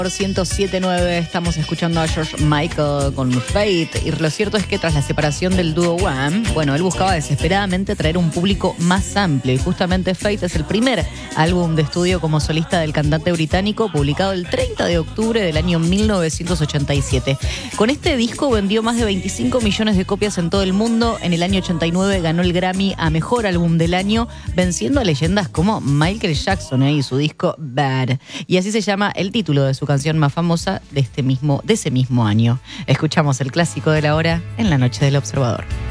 Por 107.9 estamos escuchando a George Michael con Fate, y lo cierto es que tras la separación del dúo Wham, él buscaba desesperadamente atraer un público más amplio, y justamente Fate es el primer álbum de estudio como solista del cantante británico, publicado el 30 de octubre del año 1987. Con este disco vendió más de 25 millones de copias en todo el mundo. En el año 89 ganó el Grammy a Mejor Álbum del Año, venciendo a leyendas como Michael Jackson y su disco Bad. Y así se llama el título de su canción más famosa de ese mismo año. Escuchamos el clásico de la hora en la noche del Observador.